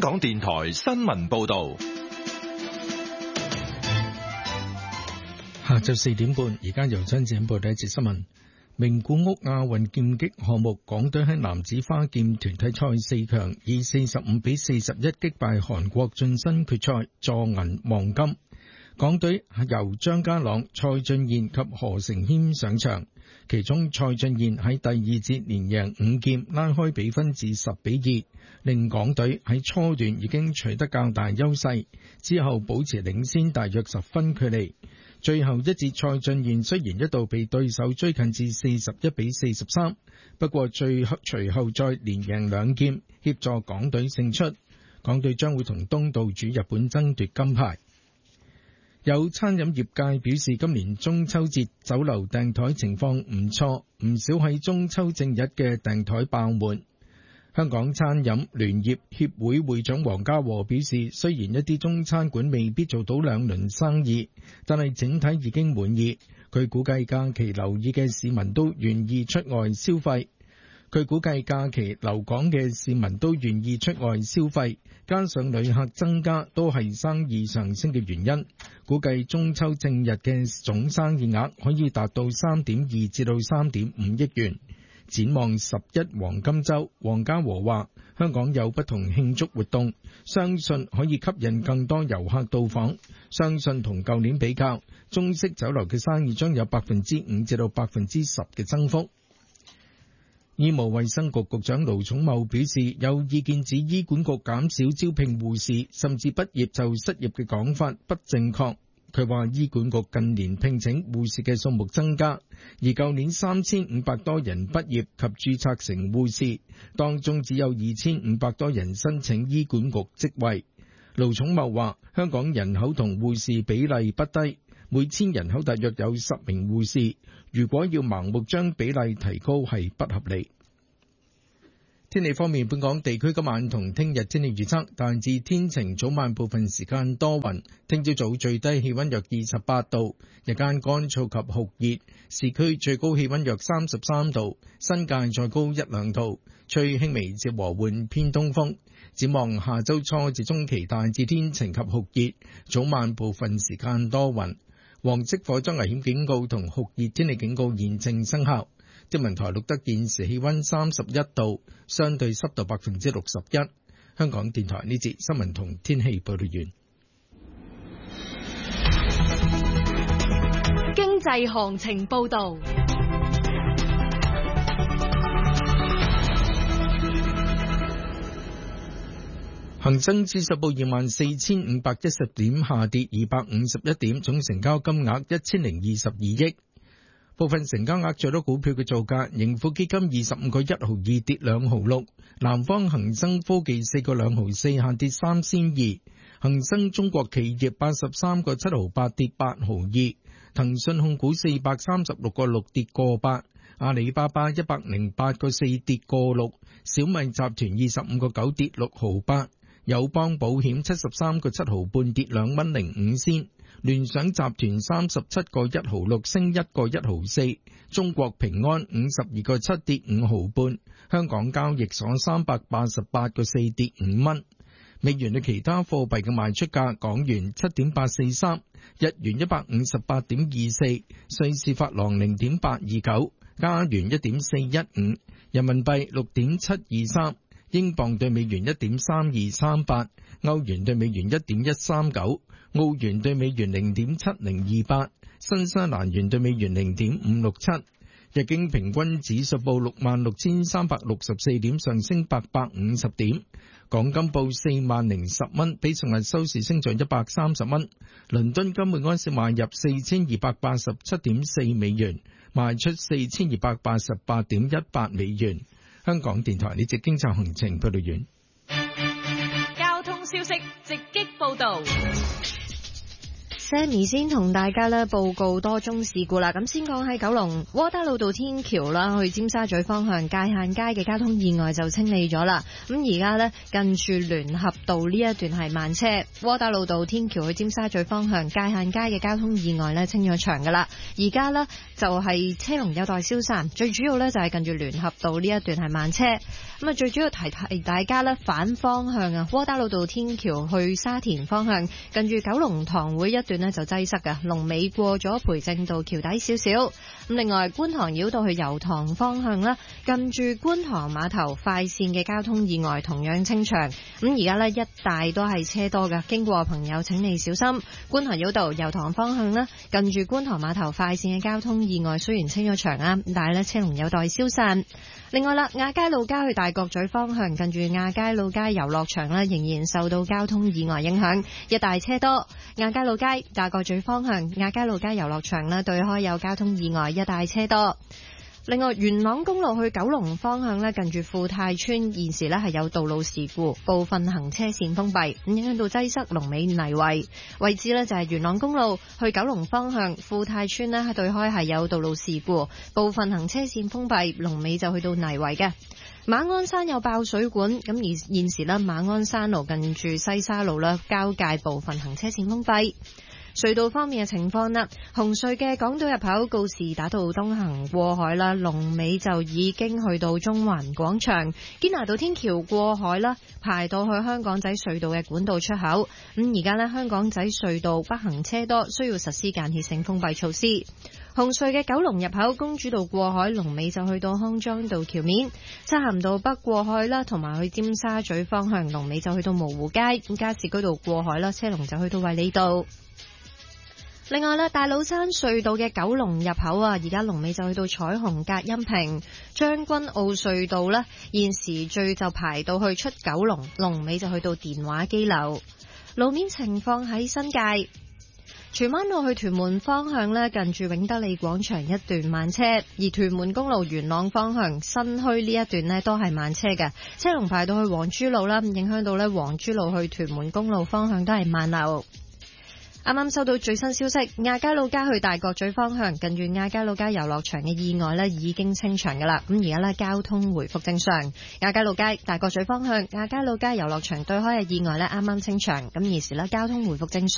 港電台新聞報道。 下晝4點半，而家由張子欣報第一節新聞。名古屋亞運劍擊項目，港隊喺男子花劍團體賽4強，以45-41擊敗韓國晉身決賽，助銀黃金。港隊由張家朗、蔡俊彥及何成謙上場，其中蔡俊彥喺第二節連贏5劍，拉開比分至10-2，令港隊喺初段已經取得較大優勢，之後保持領先大約10分距離。最後一節蔡俊彥雖然一度被對手追近至41-43，不過隨後再連贏2劍，協助港隊勝出。港隊將會同東道主日本爭奪金牌。有餐飲業界表示，今年中秋節酒樓訂台情況唔錯，唔少喺中秋正日嘅訂台爆滿。香港餐飲聯業協會會長黃家和表示，雖然一啲中餐館未必做到2輪生意，但係整體已經滿意。佢估計假期留意嘅市民都願意出外消費。佢估計假期留港嘅市民都願意出外消費，加上旅客增加都係生意上升嘅原因。估計中秋正日嘅總生意額可以達到3.2至到3.5億元。展望11黃金週，黃家和話香港有不同慶祝活動，相信可以吸引更多遊客到訪。相信同舊年比較，中式酒樓嘅生意將有5%至到10%嘅增幅。醫務衛生局局長盧寵茂表示，有意見指醫管局減少招聘護士，甚至畢業就失業嘅講法不正確。佢話醫管局近年聘請護士嘅數目增加，而舊年3500多人畢業及註冊成護士，當中只有2500多人申請醫管局職位。盧寵茂話，香港人口同護士比例不低，每1000人口大約有10名護士，如果要盲目將比例提高係不合理。天氣方面，本港地區今晚同聽日天氣預測大致天晴，早晚部分時間多雲。聽朝早最低氣溫約28度，日間乾燥及酷熱，市區最高氣溫約33度，新界再高1-2度，吹輕微至和緩偏東風。展望下周初至中期大致天晴及酷熱，早晚部分時間多雲。黃色火災危險警告同酷熱天氣警告現正生效。天文台錄得現時氣溫31度，相對濕度61%。香港電台呢節新聞同天氣報道完。 經濟行情報道。 恒生指數報24,510點，下跌251點，總成交金額1022億。部分成交額最多股票嘅造價：盈富基金25個1毫2跌2毫6，南方恒生科技4個2毫4下跌3仙2，恒生中國企業83個7毫8跌8毫2，騰訊控股436個6跌個8，阿里巴巴108個4跌個6，小米集團25個9跌6毫8，友邦保險73個7毫半跌2蚊05仙。聯想集團37個1毫6升1個1毫4，中國平安52個7跌5毫半，香港交易所388個4跌5蚊。美元對其他貨幣嘅賣出價：港元7.843，日元158.24，瑞士法郎0.829，加元1.415，人民幣6.723，英鎊對美元1.3238，歐元對美元1.139。澳元對美元0.7028，新西蘭元對美元0.567，日經平均指數報66,364點，上升850點。港金報40,010蚊，比上日收市升咗130蚊。倫敦金每安士買入4287.4美元，賣出4288.18美元。香港電台呢節經濟行情報道完。 交通消息直擊報道。 Sammy 先同大家咧報告多宗事故啦。咁先講喺九龍窩打老道天橋啦，去尖沙咀方向界限街嘅交通意外就清理咗啦。咁而家呢，近住聯合道呢一段係慢車，窩打老道天橋去尖沙咀方向界限街嘅交通意外呢清咗場噶啦。而家呢，就係車龍有待消散，最主要呢，就係近住聯合道呢一段係慢車。咁啊，最主要提大家呢，反方向啊，窩打老道天橋去沙田方向，近住九龍塘會一段呢就擠塞嘅，龍尾過咗培正道橋底少少。咁另外觀塘繞道去油塘方向啦，近住觀塘碼頭快線嘅交通意外同樣清場。咁而家呢，一帶都係車多嘅，經過朋友請你小心。觀塘繞道油塘方向啦，近住觀塘碼頭快線嘅交通意外雖然清咗場啊，但係呢，車龍有待消散。另外啦，亞皆老街去大角咀方向，近住亞皆老街遊樂場呢，仍然受到交通意外影響，一大車多。亞皆老街大角咀方向，亞皆老街遊樂場呢，對開有交通意外，一大車多。另外，元朗公路去九龍方向呢，近住富泰村現時呢係有道路事故，部分行車線封閉，影響到擠塞，龍尾泥圍位置呢就係元朗公路去九龍方向富泰村呢，對開係有道路事故，部分行車線封閉，龍尾就去到泥圍嘅。馬鞍山有爆水管，咁而現時呢，馬鞍山路近住西沙路啦，交界部分行車線封閉。隧道方面嘅情況啦，紅隧嘅港島入口告士打道東行過海啦，龍尾就已經去到中環廣場；堅拿道天橋過海啦，排到去香港仔隧道嘅管道出口。咁而家呢，香港仔隧道北行車多，需要實施間歇性封閉措施。紅隧嘅九龍入口公主道過海，龍尾就去到康莊道橋面；漆咸道北過海啦，同埋去尖沙咀方向，龍尾就去到蕪湖街；加士居道過海啦，車龍就去到衛理道。另外咧，大老山隧道嘅九龍入口啊，而家龍尾就去到彩虹隔音屏；將軍澳隧道呢，現時最就排到去出九龍，龍尾就去到電話機樓。路面情況喺新界荃灣路去屯門方向呢，近住永德利廣場一段慢車；而屯門公路元朗方向新墟呢一段呢，都係慢車嘅，車龍排到去黃珠路啦，影響到呢黃珠路去屯門公路方向都係慢流。啱啱收到最新消息，亞皆老街去大角咀方向，近住亞皆老街遊樂場嘅意外呢已經清場噶啦。咁而家呢，交通回復正常。亞皆老街大角咀方向，亞皆老街遊樂場對開嘅意外呢啱啱清場。咁而時呢，交通回復正常。